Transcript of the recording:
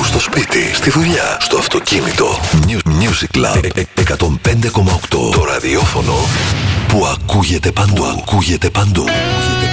Στο σπίτι, στη δουλειά, στο αυτοκίνητο. Music Club 105,8. Το ραδιόφωνο που ακούγεται παντού.